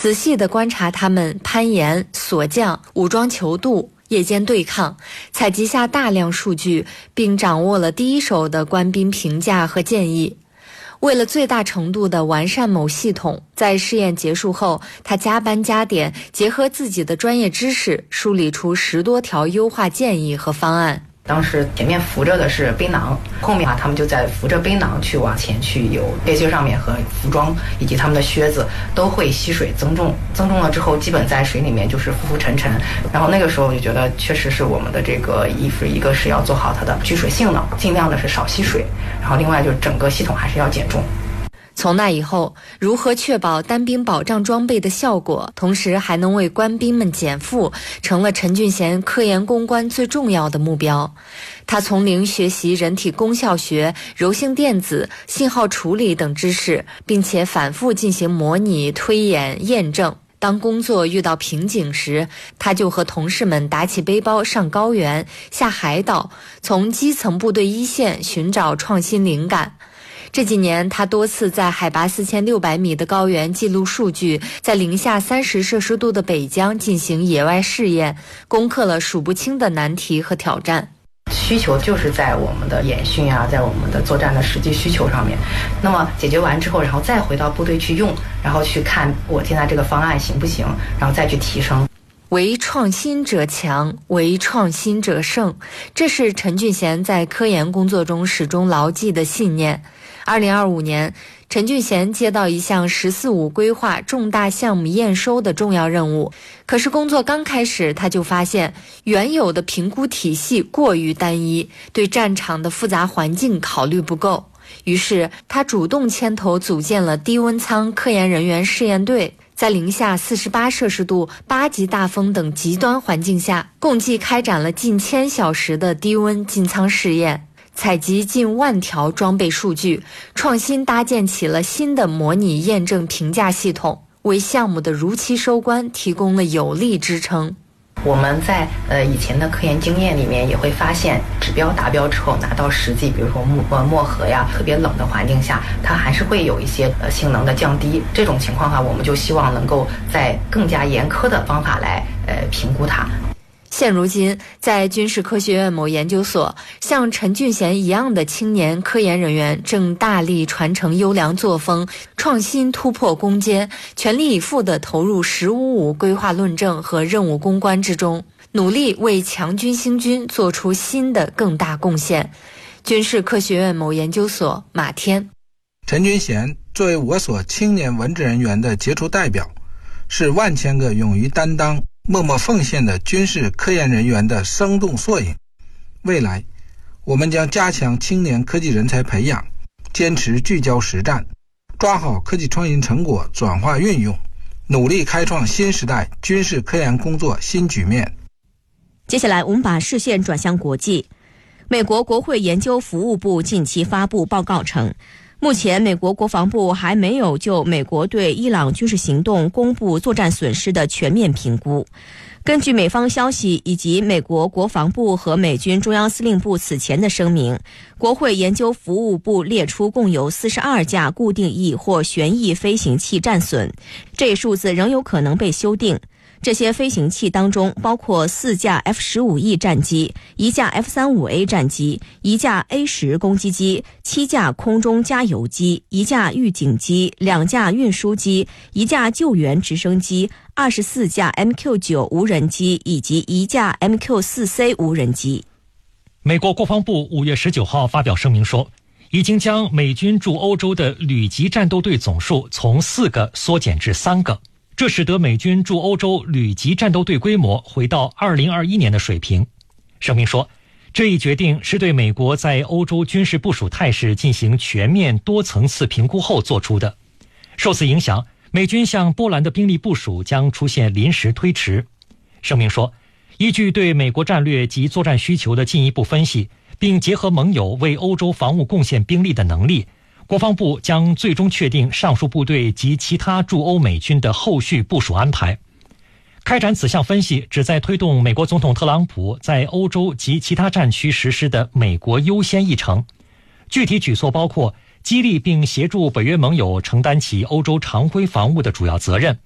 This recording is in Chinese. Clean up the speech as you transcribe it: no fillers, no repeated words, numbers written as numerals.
仔细地观察他们攀岩、锁降、武装求渡、夜间对抗，采集下大量数据，并掌握了第一手的官兵评价和建议。为了最大程度地完善某系统，在试验结束后，他加班加点，结合自己的专业知识，梳理出10多条优化建议和方案。 当时前面扶着的是背囊，后面他们就在扶着背囊去往前去游。背心上面和服装以及他们的靴子都会吸水增重了之后，基本在水里面就是浮浮沉沉。然后那个时候我就觉得，确实是我们的这个衣服，一个是要做好它的聚水性能，尽量的是少吸水，然后另外就是整个系统还是要减重。 从那以后，如何确保单兵保障装备的效果，同时还能为官兵们减负，成了陈俊贤科研攻关最重要的目标。他从零学习人体功效学、柔性电子、信号处理等知识，并且反复进行模拟、推演、验证。当工作遇到瓶颈时，他就和同事们打起背包上高原、下海岛，从基层部队一线寻找创新灵感。这几年，他多次在海拔4600米的高原记录数据，在零下30摄氏度的北疆进行野外试验，攻克了数不清的难题和挑战。 需求就是在我们的演训啊，在我们的作战的实际需求上面。那么解决完之后，然后再回到部队去用，然后去看我现在这个方案行不行，然后再去提升。 为创新者强，为创新者胜，这是陈俊贤在科研工作中始终牢记的信念。2025年，陈俊贤接到一项“14-5”规划重大项目验收的重要任务。可是工作刚开始，他就发现原有的评估体系过于单一，对战场的复杂环境考虑不够。于是他主动牵头组建了低温舱科研人员试验队，在零下48摄氏度、8级大风等极端环境下，共计开展了近1000小时的低温进舱试验，采集近万条装备数据，创新搭建起了新的模拟验证评价系统，为项目的如期收官提供了有力支撑。 我们在以前的科研经验里面也会发现，指标达标之后拿到实际，比如说漠河呀，特别冷的环境下，它还是会有一些性能的降低。这种情况下，我们就希望能够在更加严苛的方法来评估它。 现如今，在军事科学院某研究所，像陈俊贤一样的青年科研人员正大力传承优良作风，创新突破攻坚，全力以赴地投入“15-5”规划论证和任务攻关之中，努力为强军兴军做出新的更大贡献。军事科学院某研究所马天： 陈俊贤作为我所青年文职人员的杰出代表，是万千个勇于担当、默默奉献的军事科研人员的生动缩影。未来，我们将加强青年科技人才培养，坚持聚焦实战，抓好科技创新成果转化运用，努力开创新时代军事科研工作新局面。 接下来，我们把视线转向国际。美国国会研究服务部近期发布报告称，目前美国国防部还没有就美国对伊朗军事行动公布作战损失的全面评估。根据美方消息以及美国国防部和美军中央司令部此前的声明，国会研究服务部列出共有42架固定翼或旋翼飞行器战损，这一数字仍有可能被修订。这些飞行器当中包括4架 F-15E 战机、1架 F-35A 战机、1架 A-10 攻击机、7架空中加油机、1架预警机、2架运输机、1架救援直升机、24架 MQ-9 无人机以及1架 MQ-4C 无人机。 美国国防部5月19号发表声明说，已经将美军驻欧洲的旅级战斗队总数从4个缩减至3个。这使得美军驻欧洲旅级战斗队规模回到2021年的水平。声明说，这一决定是对美国在欧洲军事部署态势进行全面多层次评估后做出的。受此影响，美军向波兰的兵力部署将出现临时推迟。声明说，依据对美国战略及作战需求的进一步分析，并结合盟友为欧洲防务贡献兵力的能力，国防部将最终确定上述部队及其他驻欧美军的后续部署安排。开展此项分析旨在推动美国总统特朗普在欧洲及其他战区实施的美国优先议程。具体举措包括激励并协助北约盟友承担起欧洲常规防务的主要责任，